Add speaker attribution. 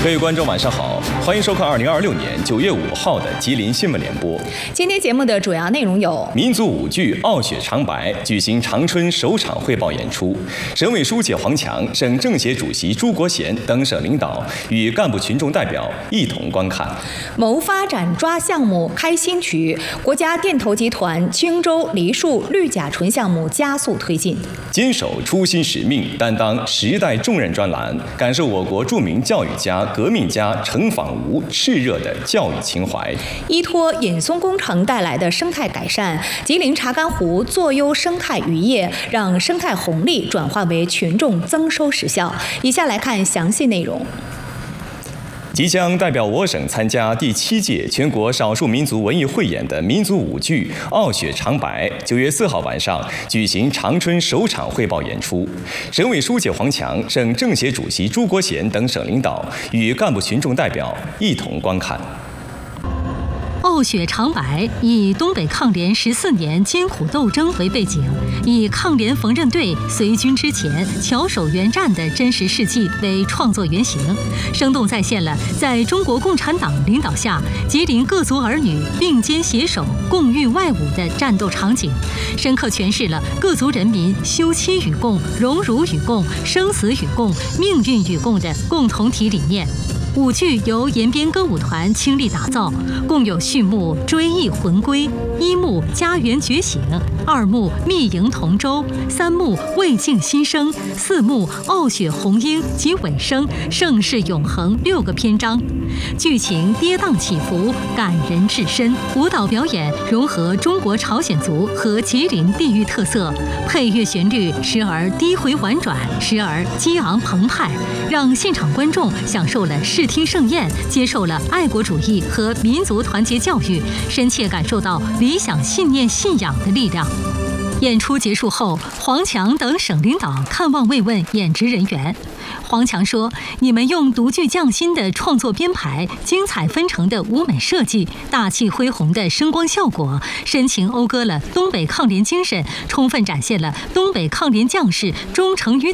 Speaker 1: 各位观众，晚上好，欢迎收看2026年9月5号的吉林新闻联播。
Speaker 2: 今天节目的主要内容有：
Speaker 1: 民族舞剧《傲雪长白》举行长春首场汇报演出，省委书记黄强、省政协主席朱国贤等省领导与干部群众代表一同观看。
Speaker 2: 谋发展抓项目开新局，国家电投集团青州梨树绿甲醇项目加速推进。
Speaker 1: 坚守初心使命，担当时代重任专栏，感受我国著名教育家、革命家程仿吾炽热的教育情怀。
Speaker 2: 依托引松工程带来的生态改善，吉林查干湖坐优生态渔业，让生态红利转化为群众增收实效。以下来看详细内容。
Speaker 1: 即将代表我省参加第7届全国少数民族文艺汇演的民族舞剧《傲雪长白》9月4号晚上举行长春首场汇报演出，省委书记黄强、省政协主席朱国贤等省领导与干部群众代表一同观看。
Speaker 3: 傲雪长白以东北抗联14年艰苦斗争为背景，以抗联缝纫队随军之前翘首援战的真实事迹为创作原型，生动再现了在中国共产党领导下吉林各族儿女并肩携手共御外侮的战斗场景，深刻诠释了各族人民休戚与共、荣辱与共、生死与共、命运与共的共同体理念。舞剧由延边歌舞团倾力打造，共有序幕追忆魂归、1幕家园觉醒、2幕密营同舟、3幕未尽新生、4幕傲雪红英及尾声盛世永恒6个篇章。剧情跌宕起伏，感人至深。舞蹈表演融合中国朝鲜族和吉林地域特色，配乐旋律时而低回婉转，时而激昂澎湃，让现场观众享受了视听盛宴，接受了爱国主义和民族团结教育，深切感受到理想信念信仰的力量。演出结束后，黄强等省领导看望慰问演职人员。黄强说：“你们用独具匠心的创作编排、精彩纷呈的舞美设计、大气恢宏的声光效果，深情讴歌了东北抗联精神，充分展现了东北抗联将士忠诚与